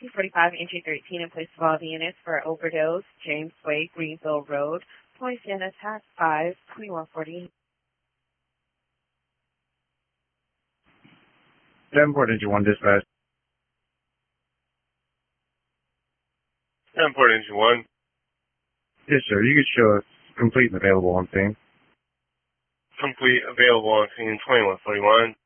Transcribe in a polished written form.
245 Entry 13 in place of all the units for overdose, James Way, Greenville Road, police in attack 5, 2140. Davenport Engine 1 dispatch. Davenport Engine 1. Yes, sir. You could show us complete and available on scene. Complete, available on scene 2141.